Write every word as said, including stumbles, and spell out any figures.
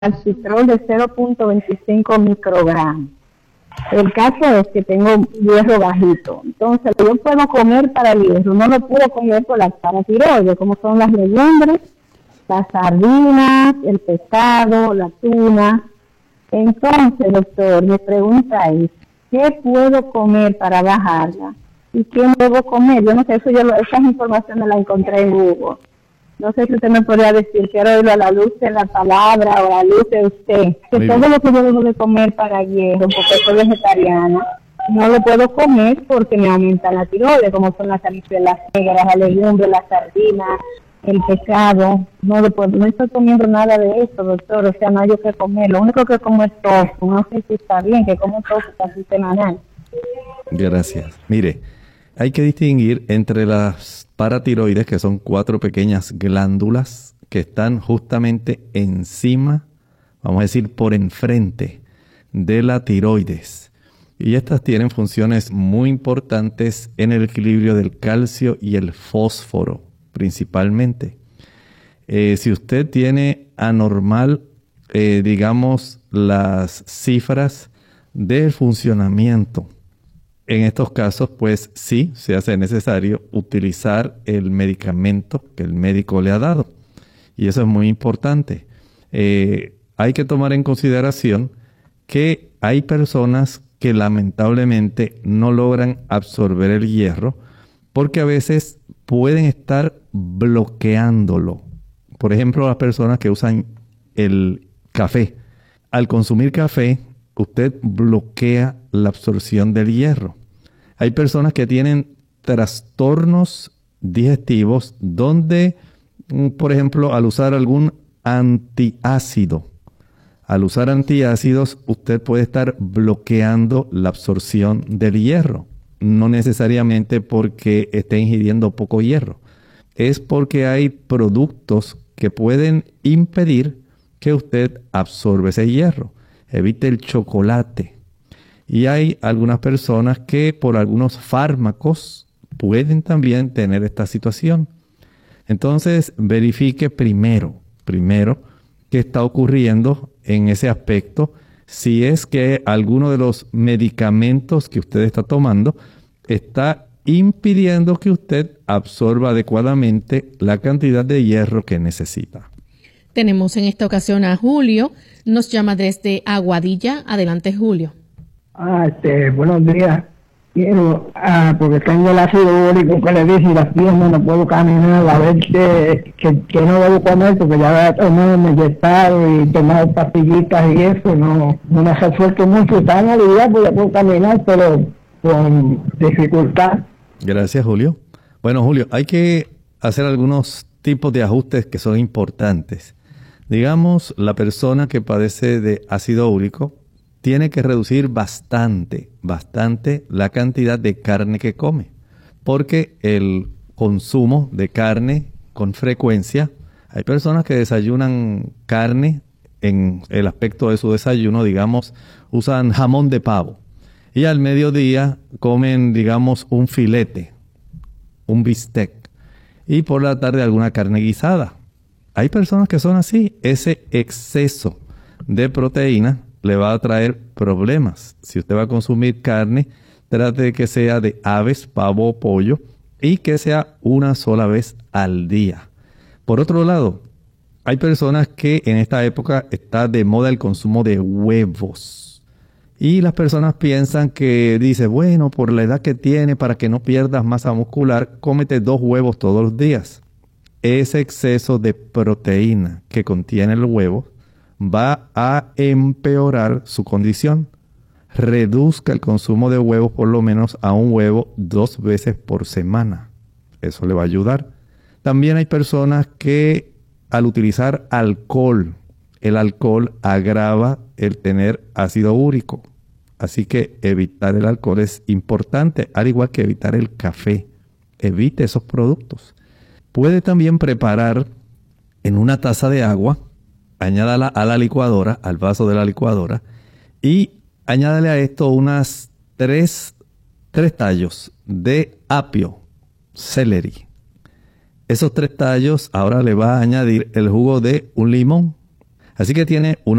calcitrol de cero punto veinticinco microgramos. El caso es que tengo hierro bajito, entonces yo puedo comer para el hierro, no lo puedo comer por la paratiroides, como son las legumbres, las sardinas, el pescado, la tuna. Entonces, doctor, mi pregunta es, ¿qué puedo comer para bajarla? ¿Y qué debo comer? Yo no sé, eso yo, esas informaciones las encontré en Google. No sé si usted me podría decir, quiero oírlo a la luz de la palabra o a la luz de usted. Que Muy todo bien. lo que yo debo de comer para hierro, porque soy vegetariana, no lo puedo comer porque me aumenta la tiroides, como son las habichuelas negras, las legumbres, las sardinas, el pescado. No lo puedo, no estoy comiendo nada de eso, doctor, o sea, no hay yo que comer. Lo único que como es tofu, no sé si está bien, que como tofu casi semanal. Gracias. Mire, hay que distinguir entre las paratiroides, que son cuatro pequeñas glándulas que están justamente encima, vamos a decir por enfrente de la tiroides. Y estas tienen funciones muy importantes en el equilibrio del calcio y el fósforo, principalmente. Eh, si usted tiene anormal, eh, digamos, las cifras del funcionamiento, en estos casos, pues sí, se hace necesario utilizar el medicamento que el médico le ha dado. Y eso es muy importante. Eh, hay que tomar en consideración que hay personas que lamentablemente no logran absorber el hierro porque a veces pueden estar bloqueándolo. Por ejemplo, las personas que usan el café. Al consumir café, usted bloquea la absorción del hierro. Hay personas que tienen trastornos digestivos donde, por ejemplo, al usar algún antiácido, al usar antiácidos, usted puede estar bloqueando la absorción del hierro. No necesariamente porque esté ingiriendo poco hierro. Es porque hay productos que pueden impedir que usted absorba ese hierro. Evite el chocolate. Y hay algunas personas que por algunos fármacos pueden también tener esta situación. Entonces, verifique primero, primero, qué está ocurriendo en ese aspecto. Si es que alguno de los medicamentos que usted está tomando está impidiendo que usted absorba adecuadamente la cantidad de hierro que necesita. Tenemos en esta ocasión a Julio, nos llama desde Aguadilla. Adelante, Julio. Ah, este, buenos días. Quiero, ah, porque tengo el ácido úrico que le dice y las piernas no puedo caminar, a ver qué que, que no debo comer, porque ya he tomado inyectado y tomado pastillitas y eso, no, no me resuelto mucho. Está en realidad, pues ya puedo caminar, pero con dificultad. Gracias, Julio. Bueno, Julio, hay que hacer algunos tipos de ajustes que son importantes. Digamos, la persona que padece de ácido úrico tiene que reducir bastante, bastante la cantidad de carne que come, porque el consumo de carne con frecuencia, hay personas que desayunan carne en el aspecto de su desayuno, digamos, usan jamón de pavo, y al mediodía comen, digamos, un filete, un bistec, y por la tarde alguna carne guisada. Hay personas que son así. Ese exceso de proteína le va a traer problemas. Si usted va a consumir carne, trate de que sea de aves, pavo o pollo y que sea una sola vez al día. Por otro lado, hay personas que en esta época está de moda el consumo de huevos. Y las personas piensan que dice, bueno, por la edad que tiene, para que no pierdas masa muscular, cómete dos huevos todos los días. Ese exceso de proteína que contiene el huevo va a empeorar su condición. Reduzca el consumo de huevos por lo menos a un huevo dos veces por semana. Eso le va a ayudar. También hay personas que al utilizar alcohol, el alcohol agrava el tener ácido úrico. Así que evitar el alcohol es importante, al igual que evitar el café. Evite esos productos. Puede también preparar en una taza de agua, añádala a la licuadora, al vaso de la licuadora, y añádale a esto unas tres, tres tallos de apio, celery. Esos tres tallos ahora le va a añadir el jugo de un limón. Así que tiene una